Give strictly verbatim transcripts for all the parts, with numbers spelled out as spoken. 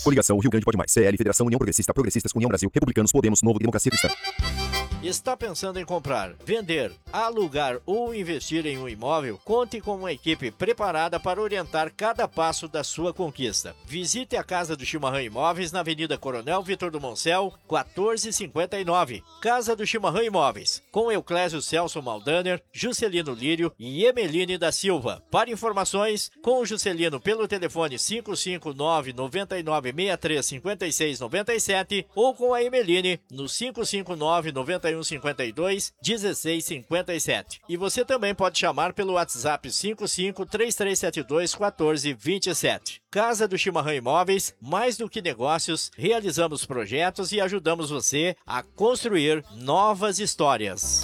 Coligação Rio Grande Pode Mais. C L, Federação União Progressista, Progressistas, União Brasil, Republicanos, Podemos, Novo, Democracia Cristã. Está pensando em comprar, vender, alugar ou investir em um imóvel? Conte com uma equipe preparada para orientar cada passo da sua conquista. Visite a Casa do Chimarrão Imóveis na Avenida Coronel Vitor do Moncel, quatorze cinquenta e nove. Casa do Chimarrão Imóveis, com Euclésio Celso Maldaner, Juscelino Lírio e Emeline da Silva. Para informações, com o Juscelino pelo telefone cinco cinco nove, nove nove seis três, cinco seis nove sete ou com a Emeline no cinco cinco nove, nove um cinco dois, um seis cinco sete. E você também pode chamar pelo WhatsApp cinco cinco, três três sete dois, um quatro dois sete. Casa do Chimarrão Imóveis, mais do que negócios, realizamos projetos e ajudamos você a construir novas histórias.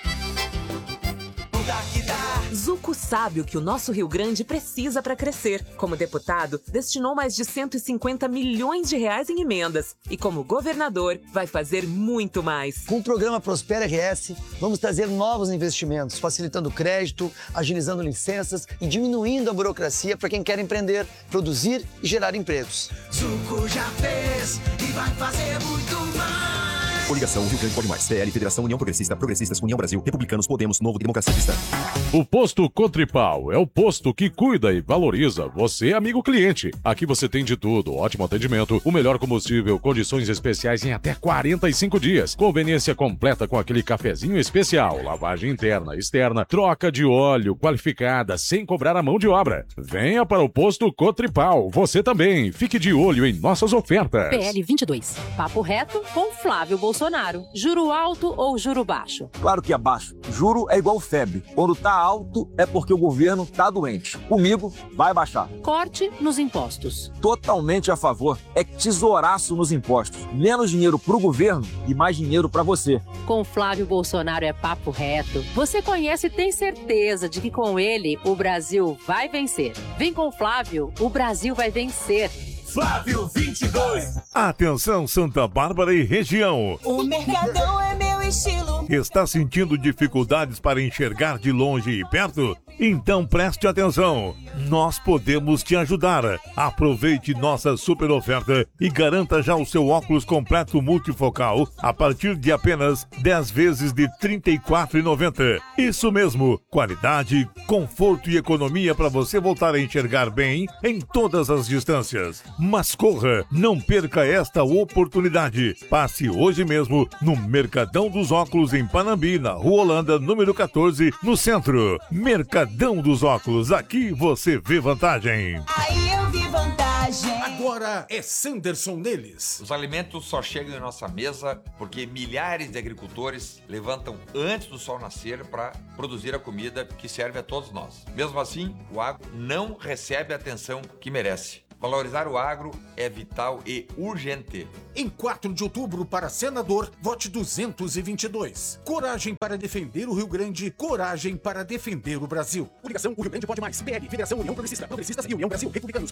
Zuco sabe o que o nosso Rio Grande precisa para crescer. Como deputado, destinou mais de cento e cinquenta milhões de reais em emendas. E como governador, vai fazer muito mais. Com o programa Prospera R S, vamos trazer novos investimentos, facilitando crédito, agilizando licenças e diminuindo a burocracia para quem quer empreender, produzir e gerar empregos. Zuco já fez e vai fazer muito mais. Coligação Rio Grande Pode Mais. C L, Federação União Progressista, Progressistas, União Brasil, Republicanos, Podemos, Novo, Democracia Cristã. O Posto Cotripal é o posto que cuida e valoriza você, amigo cliente. Aqui você tem de tudo, ótimo atendimento, o melhor combustível, condições especiais em até quarenta e cinco dias, conveniência completa com aquele cafezinho especial, lavagem interna, externa, troca de óleo qualificada, sem cobrar a mão de obra. Venha para o Posto Cotripal, você também. Fique de olho em nossas ofertas. P L vinte e dois. Papo reto com Flávio Bolsonaro. Juro alto ou juro baixo? Claro que é baixo. Juro é igual febre. Quando tá alto é porque o governo tá doente. Comigo, vai baixar. Corte nos impostos. Totalmente a favor. É tesouraço nos impostos. Menos dinheiro pro governo e mais dinheiro pra você. Com Flávio Bolsonaro é papo reto. Você conhece e tem certeza de que com ele o Brasil vai vencer. Vem com Flávio, o Brasil vai vencer. Flávio vinte e dois. Atenção Santa Bárbara e região. O Mercadão é meu estilo. Está sentindo dificuldades para enxergar de longe e perto? Então preste atenção. Nós podemos te ajudar. Aproveite nossa super oferta e garanta já o seu óculos completo multifocal a partir de apenas dez vezes de trinta e quatro reais e noventa centavos. Isso mesmo, qualidade, conforto e economia para você voltar a enxergar bem em todas as distâncias. Mas corra, não perca esta oportunidade. Passe hoje mesmo no Mercadão dos Óculos em Panambi, na Rua Holanda, número quatorze, no centro. Mercadão dos Óculos, aqui você vê vantagem. Aí eu vi vantagem. Agora é Sanderson neles. Os alimentos só chegam em nossa mesa porque milhares de agricultores levantam antes do sol nascer para produzir a comida que serve a todos nós. Mesmo assim, o agro não recebe a atenção que merece. Valorizar o agro é vital e urgente. Em quatro de outubro, para senador, vote duzentos e vinte e dois. Coragem para defender o Rio Grande, coragem para defender o Brasil. Coligação, o Rio Grande Pode Mais. P L, Federação União Progressista, Progressistas e União Brasil, Republicanos,